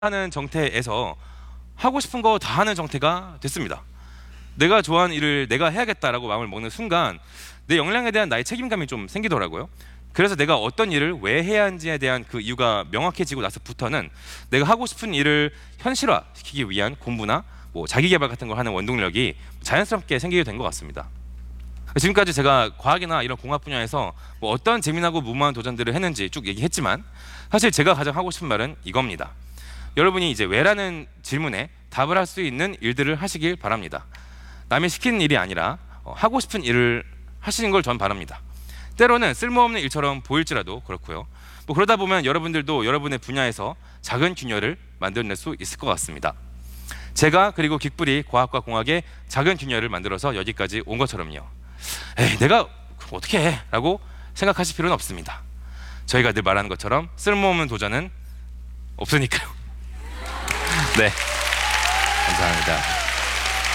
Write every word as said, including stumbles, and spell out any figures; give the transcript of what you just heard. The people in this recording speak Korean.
하는 정태에서 하고 싶은 거 다 하는 정태가 됐습니다. 내가 좋아하는 일을 내가 해야겠다라고 마음을 먹는 순간 내 역량에 대한 나의 책임감이 좀 생기더라고요. 그래서 내가 어떤 일을 왜 해야 하는지에 대한 그 이유가 명확해지고 나서부터는 내가 하고 싶은 일을 현실화시키기 위한 공부나 뭐 자기개발 같은 걸 하는 원동력이 자연스럽게 생기게 된 것 같습니다. 지금까지 제가 과학이나 이런 공학 분야에서 뭐 어떤 재미나고 무모한 도전들을 했는지 쭉 얘기했지만 사실 제가 가장 하고 싶은 말은 이겁니다. 여러분이 이제 왜라는 질문에 답을 할 수 있는 일들을 하시길 바랍니다. 남이 시키는 일이 아니라 어, 하고 싶은 일을 하시는 걸 전 바랍니다. 때로는 쓸모없는 일처럼 보일지라도 그렇고요. 뭐 그러다 보면 여러분들도 여러분의 분야에서 작은 균열을 만들어낼 수 있을 것 같습니다. 제가 그리고 긱불이 과학과 공학의 작은 균열을 만들어서 여기까지 온 것처럼요. 에이, 내가 어떻게 해? 라고 생각하실 필요는 없습니다. 저희가 늘 말하는 것처럼 쓸모없는 도전은 없으니까요. 네, 감사합니다.